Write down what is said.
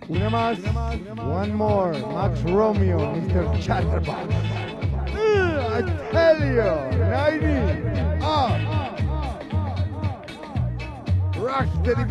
Una más. One more. Max Romeo, Mr. Chatterbox. I tell you, 90 up. Rocksteady.